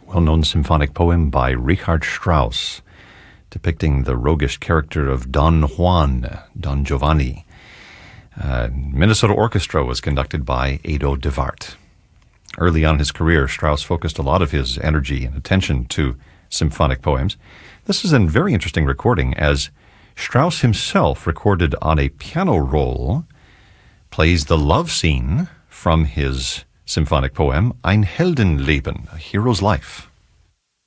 well-known symphonic poem by Richard Strauss, depicting the roguish character of Don Juan, Don Giovanni. Minnesota Orchestra was conducted by Ado DeVart. Early on in his career, Strauss focused a lot of his energy and attention to symphonic poems. This is a very interesting recording, as Strauss himself recorded on a piano roll plays the love scene from his symphonic poem Ein Heldenleben, A Hero's Life.